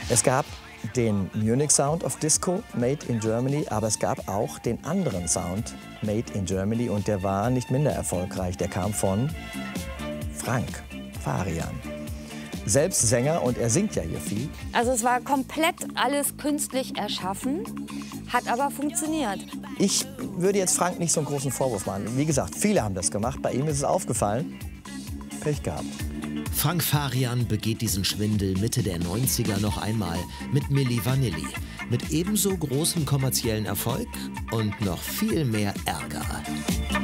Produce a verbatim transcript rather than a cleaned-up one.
Es gab den Munich Sound of Disco, Made in Germany, aber es gab auch den anderen Sound, Made in Germany, und der war nicht minder erfolgreich. Der kam von Frank Farian. Selbst Sänger, und er singt ja hier viel. Also es war komplett alles künstlich erschaffen, hat aber funktioniert. Ich würde jetzt Frank nicht so einen großen Vorwurf machen. Wie gesagt, viele haben das gemacht, bei ihm ist es aufgefallen. Pech gehabt. Frank Farian begeht diesen Schwindel Mitte der neunziger noch einmal mit Milli Vanilli. Mit ebenso großem kommerziellen Erfolg und noch viel mehr Ärger.